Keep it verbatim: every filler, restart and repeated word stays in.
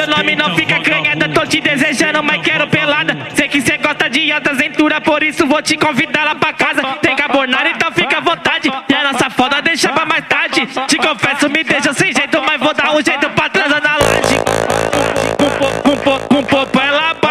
Meu nome não fica canhada, tô te desejando, mas quero pelada. Sei que cê gosta de alta cintura, por isso vou te convidar lá pra casa. Tem carbonara, então fica à vontade. E a nossa foda deixa pra mais tarde. Te confesso, me deixa sem jeito, mas vou dar um jeito pra transar na laje. Com, com, com, com, com, com, ela